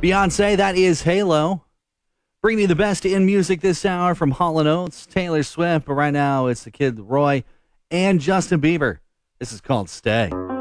Beyonce, that is Halo. Bringing you the best in music this hour from Hall & Oates, Taylor Swift, but right now it's the Kid Roy and Justin Bieber. This is called Stay.